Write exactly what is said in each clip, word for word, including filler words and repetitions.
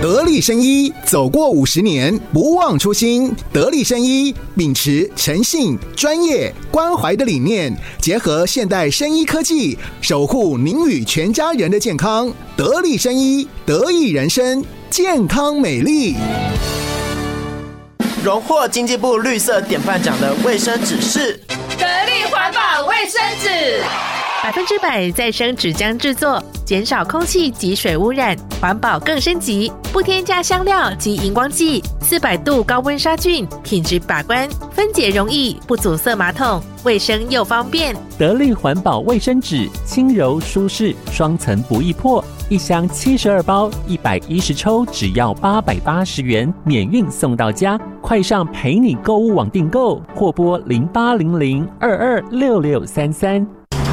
得力生医走过五十年，不忘初心。得力生医秉持诚信、专业、关怀的理念，结合现代生医科技，守护您与全家人的健康。得力生医，得益人生，健康美丽。 荣获经济部绿色典范奖的卫生纸是得力环保卫生纸。 百分之百再生纸浆制作，减少空气及水污染，环保更升级，不添加香料及荧光剂，四百度高温杀菌，品质把关，分解容易，不阻塞马桶，卫生又方便。 得力环保卫生纸，轻柔舒适，双层不易破，一箱七十二包，一百一十抽，只要八百八十元，免运送到家。快上陪你购物网订购，或拨零八零零二二六六三三。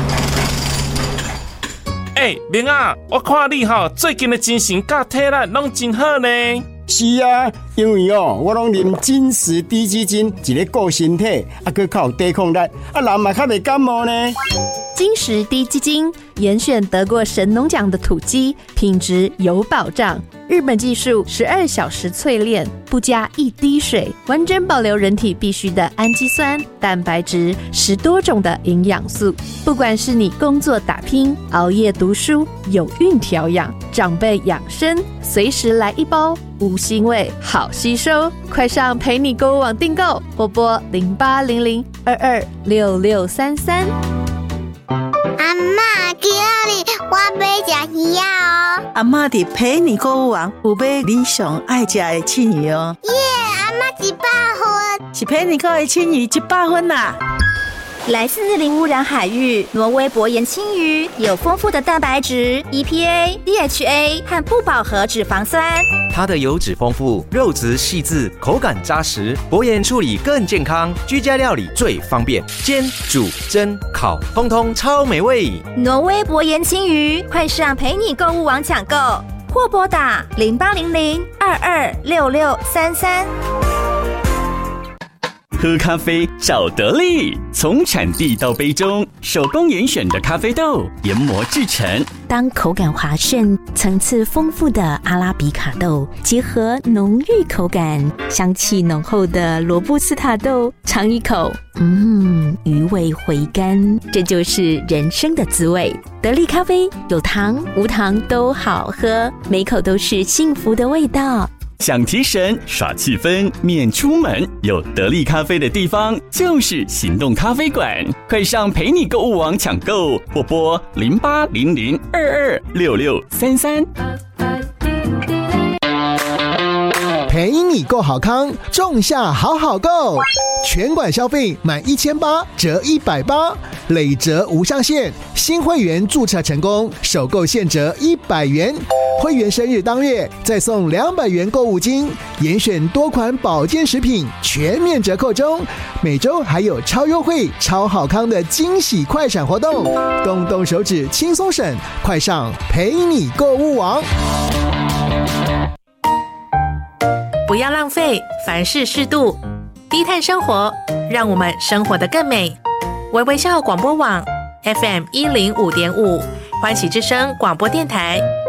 哎、欸，明啊，我看你吼最近的精神甲体力拢真好呢。 是啊，因为哦，我拢啉金石低基金，一个顾身体，啊，佮较有抵抗力，啊，人嘛较袂感冒呢。 金石低基金严选得过神农奖的土鸡，品质有保障。日本技术十二小时淬炼，不加一滴水，完整保留人体必需的氨基酸、蛋白质，十多种的营养素。不管是你工作打拼、熬夜读书、有孕调养、长辈养生，随时来一包，无腥味，好吸收。快上陪你购物网订购，或拨零八零零二二六六三三。 阿嬷，今仔日我要吃鱼哦。 阿嬷伫陪你购物网有买你上爱吃的青鱼哦。 耶，阿嬷一百分， 是陪你购的青鱼一百分啦。 来自零污染海域，挪威薄盐青鱼有丰富的蛋白质、E P A、D H A 和不饱和脂肪酸。 它的油脂丰富，肉质细致，口感扎实，薄盐处理更健康，居家料理最方便，煎、煮、蒸、烤，通通超美味。 挪威薄盐青鱼，快上陪你购物网抢购，或拨打零八零零二二六六三三。 喝咖啡找得力，从产地到杯中，手工严选的咖啡豆研磨制成。 当口感滑顺、层次丰富的阿拉比卡豆结合浓郁口感、香气浓厚的罗布斯塔豆，尝一口，嗯，余味回甘，这就是人生的滋味。得力咖啡有糖无糖都好喝，每口都是幸福的味道。 想提神耍气氛免出门，有得力咖啡的地方就是行动咖啡馆。快上陪你购物网抢购，或拨零八零零二二六六三三。 陪你购好康，仲夏好好购，全馆消费满一千八折一百八，累折无上限。新会员注册成功，首购现折一百元。会员生日当月再送两百元购物金，严选多款保健食品全面折扣中，每周还有超优惠、超好康的惊喜快闪活动，动动手指轻松省，快上陪你购物网。 不要浪费，凡事适度，低碳生活，让我们生活得更美。微微笑广播网 F M 一零五点五，欢喜之声广播电台。